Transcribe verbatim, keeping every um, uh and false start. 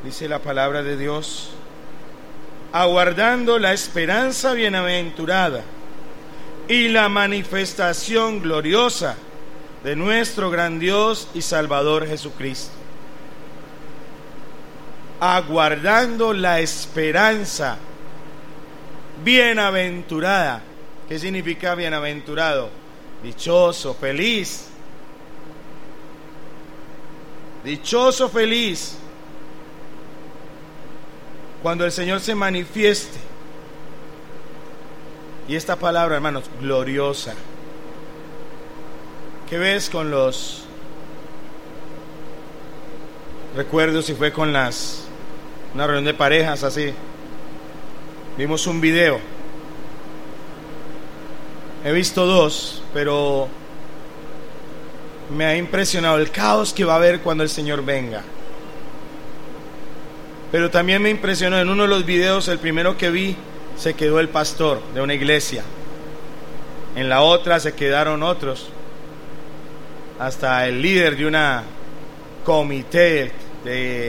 Dice la palabra de Dios: aguardando la esperanza bienaventurada y la manifestación gloriosa de nuestro gran Dios y Salvador Jesucristo. Aguardando la esperanza bienaventurada. ¿Qué significa bienaventurado? Dichoso, feliz. Dichoso, feliz. Cuando el Señor se manifieste. Y esta palabra, hermanos, gloriosa. ¿Qué ves con los recuerdos? Si fue con las una reunión de parejas así, vimos un video. He visto dos, pero me ha impresionado el caos que va a haber cuando el Señor venga. Pero también me impresionó en uno de los videos, el primero que vi, se quedó el pastor de una iglesia. En la otra se quedaron otros, hasta el líder de una comité de